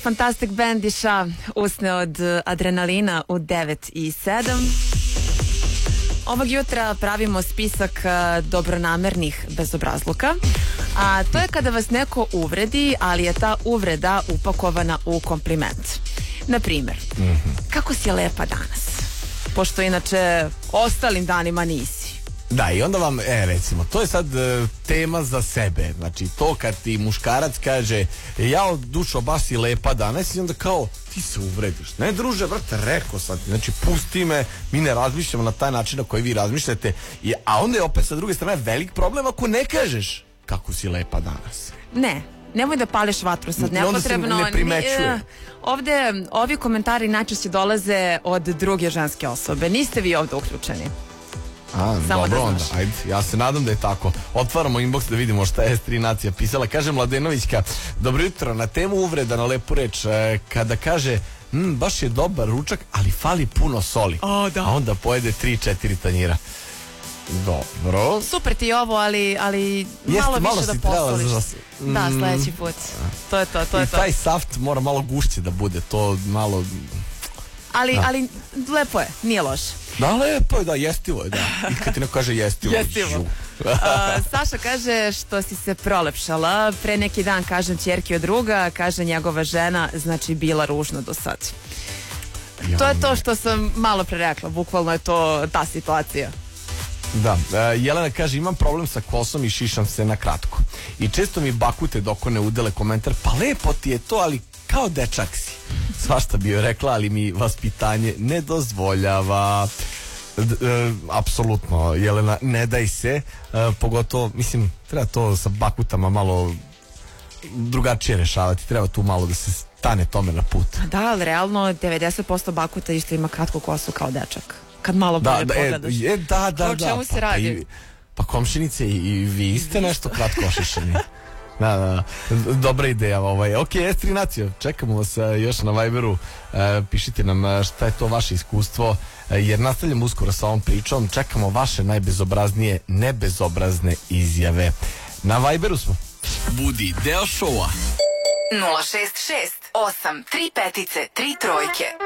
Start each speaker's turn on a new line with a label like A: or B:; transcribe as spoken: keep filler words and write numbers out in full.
A: Fantastic Band i Ša, usne od adrenalina u devet i sedam. Ovog jutra pravimo spisak dobronamernih bezobrazluka, a to je kada vas neko uvredi, ali je ta uvreda upakovana u kompliment. Na primjer, mm-hmm. kako si lepa danas, pošto inače ostalim danima nisi.
B: Da, i onda vam, e, recimo, to je sad e, tema za sebe. Znači, to kad ti muškarac kaže, jao, dušo, baš si lepa danas, i onda kao, ti se uvrediš. Ne, druže, vrte, rekao sad, znači, pusti me, mi ne razmišljamo na taj način na koji vi razmišljate, i, a onda je opet sa druge strane velik problem ako ne kažeš kako si lepa danas.
A: Ne, nemoj da pališ vatru sad, nepotrebno.
B: Ne primećuje.
A: Ni, ovde, ovi komentari najčešće dolaze od druge ženske osobe, niste vi ovde uključeni.
B: A,
A: samo
B: dobro
A: da
B: onda, ajde, ja se nadam da je tako. Otvaramo inbox da vidimo šta je es tri nacija pisala. Kaže Mladenovićka, dobro jutro, na temu uvreda na lepu reč, e, kada kaže, mm, baš je dobar ručak, ali fali puno soli.
A: O, da.
B: A onda pojede tri četiri tanjira. Dobro.
A: Super ti ovo, ali, ali
B: Jeste,
A: malo,
B: malo
A: više da
B: si trebala
A: posoliš.
B: za...
A: Mm. Da, sledeći put. To je to, to je
B: I
A: to.
B: I taj saft mora malo gušće da bude, to malo...
A: Ali,
B: da.
A: ali lepo je, nije loše.
B: Da, lepo je, da, jestivo je, da. I kad ti neko kaže jestivo.
A: Jestivo. uh, Saša kaže što si se prolepšala. Pre neki dan, kažem ćerki od druga, kaže njegova žena, znači bila ružna do sad. Ja, to je to što sam malo pre rekla, bukvalno je to ta situacija.
B: Da, uh, Jelena kaže, imam problem sa kosom i šišam se na kratko. I često mi bakute dok ne udele komentar, pa lepo ti je to, ali kao dečak si. Svašta bi joj rekla, ali mi vaspitanje ne dozvoljava. D, e, apsolutno, Jelena, ne daj se, e, pogotovo, mislim, treba to sa bakutama malo drugačije rešavati, treba tu malo da se stane tome na put.
A: Da, ali realno devedeset posto bakuta isto ima kratku kosu kao dečak. Kad malo bolje
B: da,
A: pogledaš.
B: E, e, da, da,
A: o
B: da.
A: čemu se
B: pa,
A: radi?
B: Pa, pa komšinice, i, i vi ste nešto kratko ošišani. Da, da, da, dobra ideja ovaj. Ok, es tri nacija, čekamo vas još na Viberu, e, pišite nam šta je to vaše iskustvo, e, jer nastavljamo uskoro sa ovom pričom, čekamo vaše najbezobraznije nebezobrazne izjave. Na Viberu smo.
C: Budi deo šova.
D: nula šest šest osam tri pet tri trojke.